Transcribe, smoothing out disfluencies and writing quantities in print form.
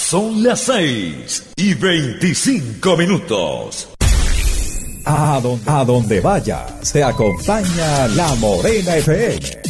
Son las 6:25. A donde vayas, te acompaña La Morena FM.